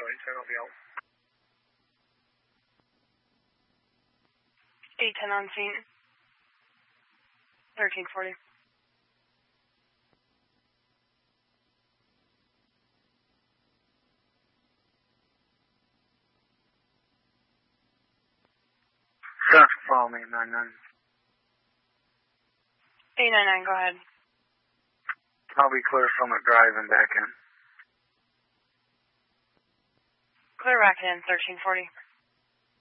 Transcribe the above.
Charlie 10, I'll be out. 810 on scene. 1340. Follow me, 99. 899, go ahead. I'll be clear from it driving back in. Clear back in, 1340.